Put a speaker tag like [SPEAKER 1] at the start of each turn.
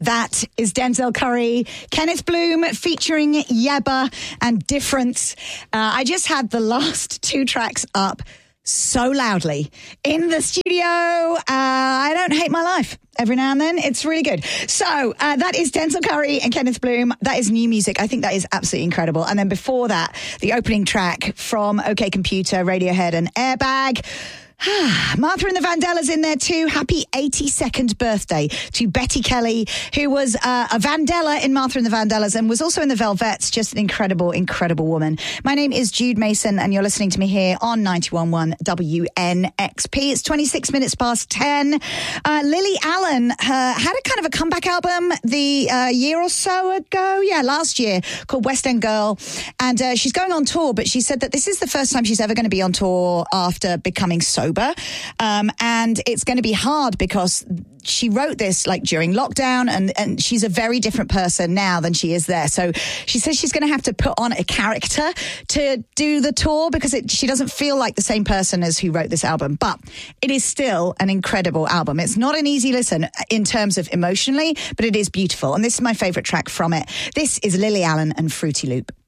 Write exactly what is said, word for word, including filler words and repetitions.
[SPEAKER 1] That is Denzel Curry, Kenneth Bloom featuring Yebba and Difference. Uh, I just had the last two tracks up so loudly in the studio. Uh, I don't hate my life. Every now and then, it's really good. So uh, that is Denzel Curry and Kenneth Bloom. That is new music. I think that is absolutely incredible. And then before that, the opening track from OK Computer, Radiohead and Airbag. Martha and the Vandellas in there too. Happy eighty-second birthday to Betty Kelly, who was uh, a Vandella in Martha and the Vandellas and was also in the Velvets. Just an incredible, incredible woman. My name is Jude Mason and you're listening to me here on ninety-one point one W N X P. It's twenty-six minutes past ten. Uh, Lily Allen uh, had a kind of a comeback album the uh, year or so ago. Yeah, last year, called West End Girl. And uh, she's going on tour, but she said that this is the first time she's ever going to be on tour after becoming sober. Um, and it's going to be hard because she wrote this like during lockdown and, and she's a very different person now than she is there. So she says she's going to have to put on a character to do the tour because it, she doesn't feel like the same person as who wrote this album. But it is still an incredible album. It's not an easy listen in terms of emotionally, but it is beautiful. And this is my favorite track from it. This is Lily Allen and Fruity Loop.